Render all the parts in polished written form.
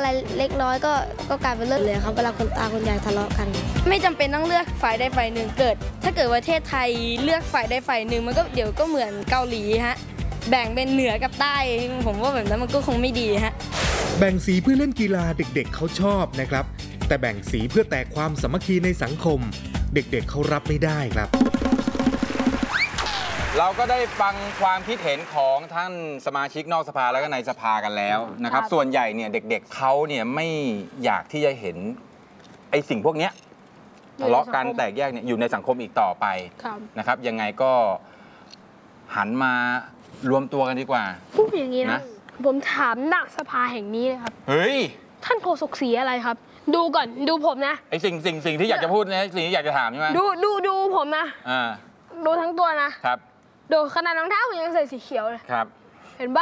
อะไรเล็กน้อยก็กลายเป็นเรื่องเลยครับเวลาคนตาคนยายทะเลาะกันไม่จำเป็นต้องเลือกฝ่ายใดฝ่ายหนึ่งถ้าเกิดประเทศไทยเลือกฝ่ายใดฝ่ายหนึ่งมันก็เดี๋ยวก็เหมือนเกาหลีฮะแบ่งเป็นเหนือกับใต้ผมว่าแบบนั้นมันก็คงไม่ดีฮะแบ่งสีเพื่อเล่นกีฬาเด็กๆเขาชอบนะครับแต่แบ่งสีเพื่อแตกความสามัคคีในสังคมเด็กๆเขารับไม่ได้ครับเราก็ได้ฟังความคิดเห็นของท่านสมาชิกนอกสภาแล้วก็ในสภากันแล้วนะครับส่วนใหญ่เนี่ยเด็กๆเขาเนี่ยไม่อยากที่จะเห็นไอ้สิ่งพวกนี้ทะเลาะกันแตกแยกเนี่ยอยู่ในสังคมอีกต่อไปนะครับยังไงก็หันมารวมตัวกันดีกว่าพูดอย่างนี้นะผมถามหน้าสภาแห่งนี้เลยครับเฮ้ยท่านโฆษกสีอะไรครับดูก่อนดูผมนะไอ้สิ่งที่อยากจะพูดนะสิ่งที่อยากจะถามใช่ไหมดูผมนะดูทั้งตัวนะครับดูขนาดรองเท้าผมยังใส่สีเขียวเลยครับเห็นปะ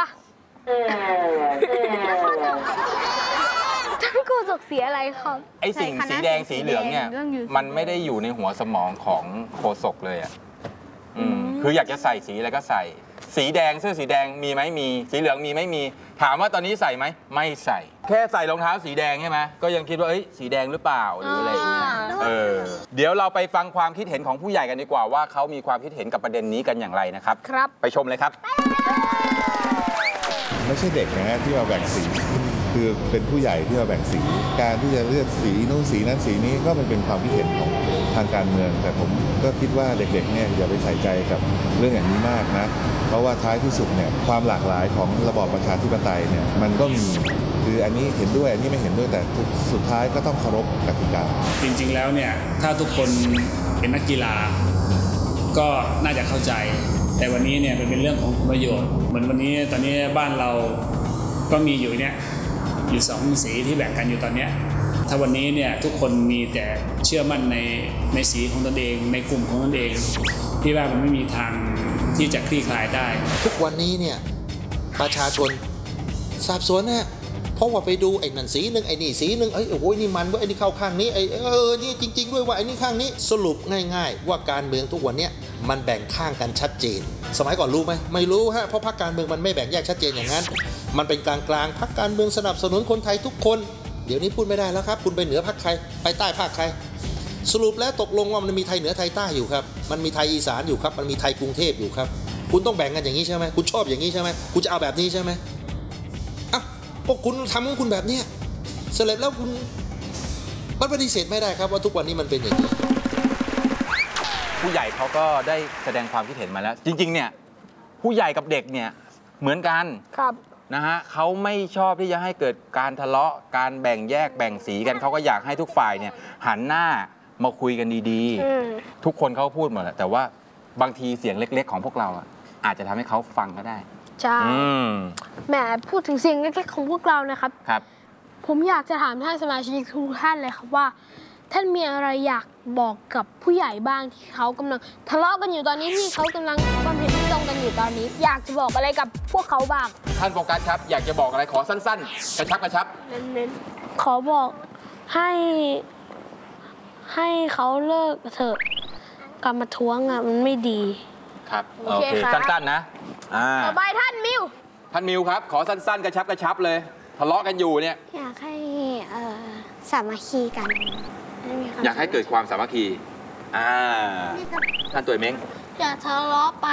ท่านโฆษกสีอะไรครับไอ้สิ่งสีแดงสีเหลืองเนี่ยมันไม่ได้อยู่ในหัวสมองของโฆษกเลยอ่ะคืออยากจะใส่สีอะไรก็ใส่สีแดงเสื้อสีแดงมีไหมมีสีเหลืองมีไหมมีถามว่าตอนนี้ใส่ไหมไม่ใส่แค่ใส่รองเท้าสีแดงใช่ไหมก็ยังคิดว่าสีแดงหรือเปล่าหรืออะไรอย่างเงี้ยเดี๋ยวเราไปฟังความคิดเห็นของผู้ใหญ่กันดีกว่าว่าเขามีความคิดเห็นกับประเด็นนี้กันอย่างไรนะครับไปชมเลยครับไม่ใช่เด็กนะที่มาแบ่งสีคือเป็นผู้ใหญ่ที่มาแบ่งสีการที่จะเลือกสีนู้นสีนั้นสีนี้ก็มันเป็นความคิดเห็นของทางการเมืองแต่ผมก็คิดว่าเด็กๆเนี่ยอย่าไปใส่ใจกับเรื่องอย่างนี้มากนะเพราะว่าท้ายที่สุดเนี่ยความหลากหลายของระบอบประชาธิปไตยเนี่ยมันก็มีคืออันนี้เห็นด้วยอันนี้ไม่เห็นด้วยแต่สุดท้ายก็ต้องเคารพกติกาจริงๆแล้วเนี่ยถ้าทุกคนเป็นนักกีฬาก็น่าจะเข้าใจแต่วันนี้เนี่ยเป็นเรื่องของประโยชน์เหมือนวันนี้ตอนนี้บ้านเราก็มีอยู่เนี่ยอยู่2สีที่แบ่งกันอยู่ตอนนี้ถ้าวันนี้เนี่ยทุกคนมีแต่เชื่อมั่นในสีของตนเองในกลุ่มของตนเองที่ว่ามันไม่มีทางที่จะคลี่คลายได้ทุกวันนี้เนี่ยประชาชนสับสนนะเพราะว่าไปดูไอ้นั่นสีหนึ่งไอ้นี่สีหนึ่งโอ้ยนี่มันว่าไอ้นี่เข้าข้างนี้นี่จริงๆด้วยว่าไอ้นี่ข้างนี้สรุปง่ายๆว่าการเมืองทุกวันนี้มันแบ่งข้างกันชัดเจนสมัยก่อนรู้ไหมไม่รู้ฮะเพราะพรรคการเมืองมันไม่แบ่งแยกชัดเจนอย่างนั้นมันเป็นกลางๆพรรคการเมืองสนับสนุนคนไทยทุกคนเดี๋ยวนี้พูดไม่ได้แล้วครับคุณไปเหนือพรรคใครไปใต้พรรคใครสรุปแล้วตกลงว่ามันมีไทยเหนือไทยใต้อยู่ครับมันมีไทยอีสานอยู่ครับมันมีไทยกรุงเทพอยู่ครับคุณต้องแบ่งกันอย่างนี้ใช่ไหมคุณชอบอย่างนี้ใช่ไหมคุณจะเอาแบบนี้ใช่ไหมพวกคุณทำของคุณแบบนี้เสร็จแล้วคุณมันปฏิเสธไม่ได้ครับว่าทุกวันนี้มันเป็นอย่างนี้ผู้ใหญ่เขาก็ได้แสดงความคิดเห็นมาแล้วจริงๆเนี่ยผู้ใหญ่กับเด็กเนี่ยเหมือนกันนะฮะเขาไม่ชอบที่จะให้เกิดการทะเลาะการแบ่งแยกแบ่งสีกันเขาก็อยากให้ทุกฝ่ายเนี่ยหันหน้ามาคุยกันดีๆทุกคนเขาพูดหมดแหละแต่ว่าบางทีเสียงเล็กๆของพวกเราอาจจะทำให้เขาฟังก็ได้ใช่แหมพูดถึงเสียงเล็กๆของพวกเรานะครับผมอยากจะถามท่านสมาชิกทุกท่านเลยครับว่าท่านมีอะไรอยากบอกกับผู้ใหญ่บ้างที่เขากำลังทะเลาะกันอยู่ตอนนี้ที่เขากำลังความเห็นไม่ตรงกันอยู่ตอนนี้อยากจะบอกอะไรกับพวกเขาบ้างท่านโฟกัสครับอยากจะบอกอะไรขอสั้นๆกระชับเน้นๆขอบอกให้เขาเลิกเถอะการมาท้วงมันไม่ดีครับโอเคสั้นๆนะต่อไปท่านมิวครับขอสั้นๆกระชับเลยทะเลาะกันอยู่เนี่ยอยากให้สามัคคีกันอยากให้เกิดความสามัคคีท่านตัวเม้งอย่าทะเลาะไป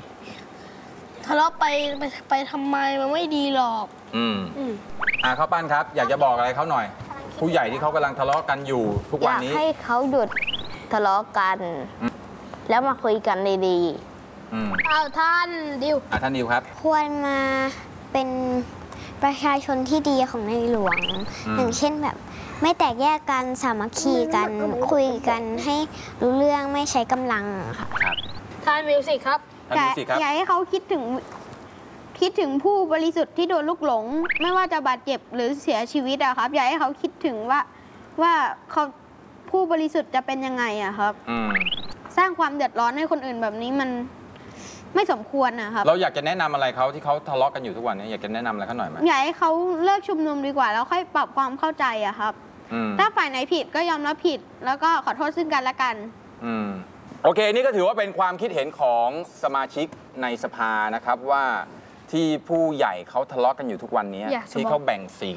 ทำไมมันไม่ดีหรอกข้าวปั้นครับอยากจะบอกอะไรเขาหน่อยผู้ใหญ่ที่เขากำลังทะเลาะกันอยู่ทุกวันนี้อยากให้เขาหยุดทะเลาะกันแล้วมาคุยกันดีท่านดิวครับควรมาเป็นประชาชนที่ดีของในหลวงอย่างเช่นแบบไม่แตกแยกกันสามัคคีกันคุยกันให้รู้เรื่องไม่ใช้กำลังค่ะท่านมิวสิกครับอยากให้เขาคิดถึงผู้บริสุทธิ์ที่โดนลูกหลงไม่ว่าจะบาดเจ็บหรือเสียชีวิตอะครับอยากให้เขาคิดถึงว่าเขาผู้บริสุทธิ์จะเป็นยังไงอะครับสร้างความเดือดร้อนให้คนอื่นแบบนี้มันไม่สมควรนะครับเราอยากจะแนะนำอะไรเขาที่เขาทะเลาะกันอยู่ทุกวันนี้อยากจะแนะนำอะไรเขาหน่อยไหมอยากให้เขาเลิกชุมนุมดีกว่าแล้วค่อยปรับความเข้าใจอะครับถ้าฝ่ายไหนผิดก็ยอมรับผิดแล้วก็ขอโทษซึ่งกันและกันโอเคนี่ก็ถือว่าเป็นความคิดเห็นของสมาชิกในสภานะครับว่าที่ผู้ใหญ่เขาทะเลาะกันอยู่ทุกวันนี้ที่เขาแบ่งสี